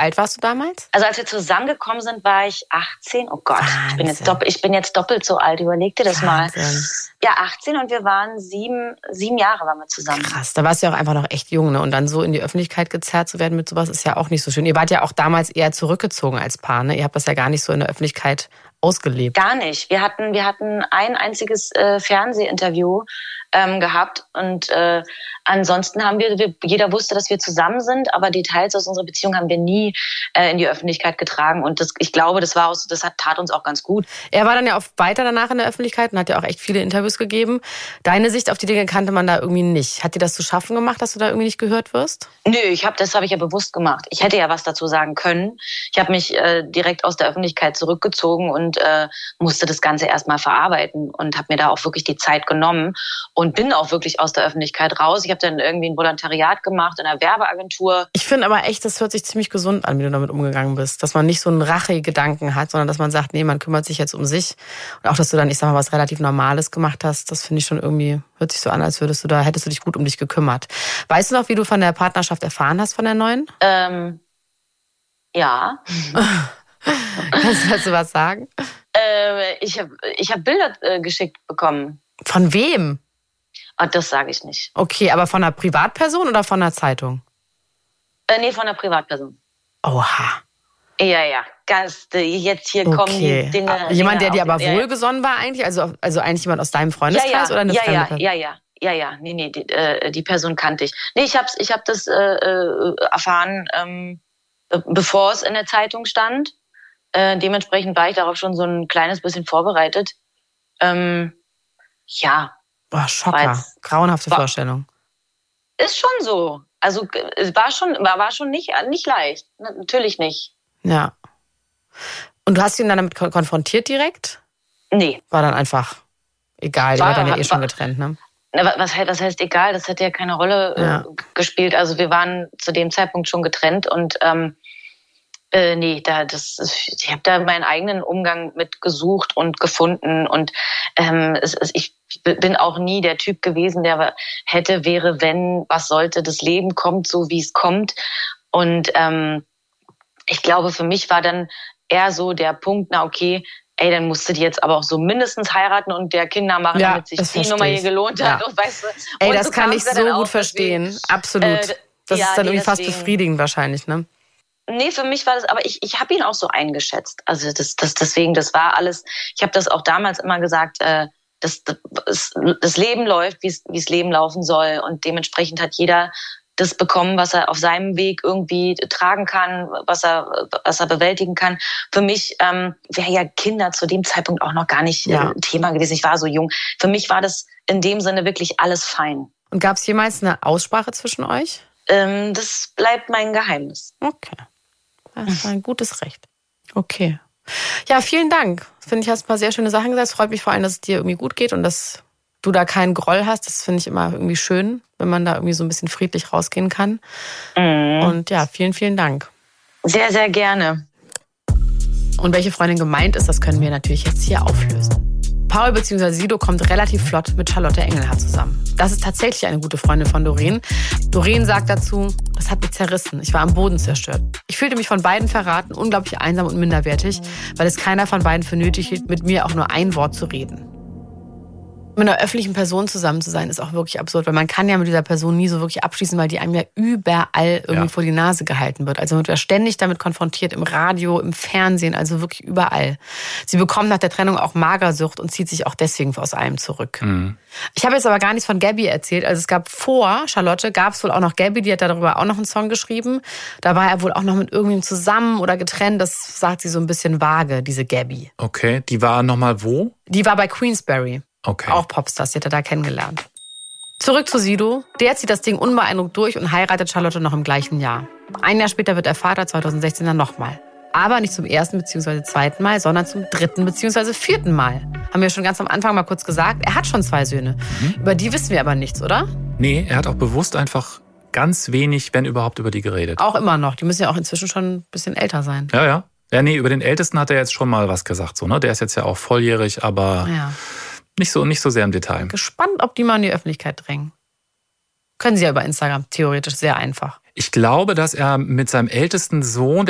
alt warst du damals? Also als wir zusammengekommen sind, war ich 18. Oh Gott, ich bin jetzt doppelt so alt. Überleg dir das mal. Ja, 18 und wir waren 7 Jahre waren wir zusammen. Krass, da warst du ja auch einfach noch echt jung, ne? Und dann so in die Öffentlichkeit gezerrt zu werden mit sowas ist ja auch nicht so schön. Ihr wart ja auch damals eher zurückgezogen als Paar, ne? Ihr habt das ja gar nicht so in der Öffentlichkeit ausgelebt. Gar nicht. Wir hatten ein einziges Fernsehinterview gehabt und ansonsten haben jeder wusste, dass wir zusammen sind, aber Details aus unserer Beziehung haben wir nie in die Öffentlichkeit getragen und ich glaube, das tat uns auch ganz gut. Er war dann ja auch weiter danach in der Öffentlichkeit und hat ja auch echt viele Interviews gegeben. Deine Sicht auf die Dinge kannte man da irgendwie nicht. Hat dir das zu schaffen gemacht, dass du da irgendwie nicht gehört wirst? Nö, das habe ich ja bewusst gemacht. Ich hätte ja was dazu sagen können. Ich habe mich direkt aus der Öffentlichkeit zurückgezogen und musste das Ganze erstmal verarbeiten und habe mir da auch wirklich die Zeit genommen und bin auch wirklich aus der Öffentlichkeit raus. Ich habe dann irgendwie ein Volontariat gemacht in einer Werbeagentur. Ich finde aber echt, das hört sich ziemlich gesund an, wie du damit umgegangen bist. Dass man nicht so einen Rachegedanken hat, sondern dass man sagt, nee, man kümmert sich jetzt um sich. Und auch, dass du dann, ich sag mal, was relativ Normales gemacht hast, das finde ich schon irgendwie, hört sich so an, als hättest du dich gut um dich gekümmert. Weißt du noch, wie du von der Partnerschaft erfahren hast, von der neuen? Ja. Kannst du dazu was sagen? Ich hab Bilder geschickt bekommen. Von wem? Das sage ich nicht. Okay, aber von einer Privatperson oder von einer Zeitung? Nee, von einer Privatperson. Oha. Ja. Jetzt hier kommen die Dinge. Jemand, der dir aber wohlgesonnen war eigentlich? Also eigentlich jemand aus deinem Freundeskreis oder eine fremde Person? Ja. Nee, die Person kannte ich. Nee, ich hab das erfahren, bevor es in der Zeitung stand. Dementsprechend war ich darauf schon so ein kleines bisschen vorbereitet. Ja. Boah, Schocker. Grauenhafte Vorstellung. Ist schon so. Also es war schon nicht leicht. Natürlich nicht. Ja. Und du hast ihn dann damit konfrontiert direkt? Nee. War dann einfach egal, ihr wart dann ja schon getrennt, ne? Was heißt egal? Das hätte ja keine Rolle gespielt. Also wir waren zu dem Zeitpunkt schon getrennt und ich habe da meinen eigenen Umgang mit gesucht und gefunden und ich bin auch nie der Typ gewesen, der wäre, wenn, was sollte, das Leben kommt so, wie es kommt. Und ich glaube, für mich war dann eher so der Punkt, dann musst du die jetzt aber auch so mindestens heiraten und der Kinder machen, damit sich die Nummer hier gelohnt hat. Und, weißt du, das kann ich so gut verstehen. Absolut. Das ist dann irgendwie fast befriedigend wahrscheinlich, ne? Nee, für mich war das, aber ich habe ihn auch so eingeschätzt. Also deswegen, das war alles, ich habe das auch damals immer gesagt, das Leben läuft, wie es Leben laufen soll. Und dementsprechend hat jeder das bekommen, was er auf seinem Weg irgendwie tragen kann, was er bewältigen kann. Für mich wäre ja Kinder zu dem Zeitpunkt auch noch gar nicht Thema gewesen. Ich war so jung. Für mich war das in dem Sinne wirklich alles fein. Und gab es jemals eine Aussprache zwischen euch? Das bleibt mein Geheimnis. Okay. Das war ein gutes Recht. Okay. Ja, vielen Dank. Finde ich, hast ein paar sehr schöne Sachen gesagt. Es freut mich vor allem, dass es dir irgendwie gut geht und dass du da keinen Groll hast. Das finde ich immer irgendwie schön, wenn man da irgendwie so ein bisschen friedlich rausgehen kann. Und ja, vielen, vielen Dank. Sehr, sehr gerne. Und welche Freundin gemeint ist, das können wir natürlich jetzt hier auflösen. Paul bzw. Sido kommt relativ flott mit Charlotte Engelhardt zusammen. Das ist tatsächlich eine gute Freundin von Doreen. Doreen sagt dazu, das hat mich zerrissen. Ich war am Boden zerstört. Ich fühlte mich von beiden verraten, unglaublich einsam und minderwertig, weil es keiner von beiden für nötig hielt, mit mir auch nur ein Wort zu reden. Mit einer öffentlichen Person zusammen zu sein, ist auch wirklich absurd, weil man kann ja mit dieser Person nie so wirklich abschließen, weil die einem ja überall irgendwie vor die Nase gehalten wird. Also man wird ständig damit konfrontiert, im Radio, im Fernsehen, also wirklich überall. Sie bekommt nach der Trennung auch Magersucht und zieht sich auch deswegen aus allem zurück. Ich habe jetzt aber gar nichts von Gabby erzählt. Also es gab vor Charlotte, gab es wohl auch noch Gabby, die hat darüber auch noch einen Song geschrieben. Da war er wohl auch noch mit irgendjemandem zusammen oder getrennt. Das sagt sie so ein bisschen vage, diese Gabby. Okay, die war nochmal wo? Die war bei Queensberry. Okay. Auch Popstars, die hat er da kennengelernt. Zurück zu Sido. Der zieht das Ding unbeeindruckt durch und heiratet Charlotte noch im gleichen Jahr. Ein Jahr später wird er Vater, 2016 dann nochmal. Aber nicht zum ersten bzw. zweiten Mal, sondern zum dritten bzw. vierten Mal. Haben wir schon ganz am Anfang mal kurz gesagt. Er hat schon 2 Söhne. Über die wissen wir aber nichts, oder? Nee, er hat auch bewusst einfach ganz wenig, wenn überhaupt, über die geredet. Auch immer noch. Die müssen ja auch inzwischen schon ein bisschen älter sein. Ja. Ja, nee, über den Ältesten hat er jetzt schon mal was gesagt. So, ne? Der ist jetzt ja auch volljährig, aber nicht so sehr im Detail. Gespannt, ob die mal in die Öffentlichkeit drängen. Können sie ja über Instagram, theoretisch sehr einfach. Ich glaube, dass er mit seinem ältesten Sohn,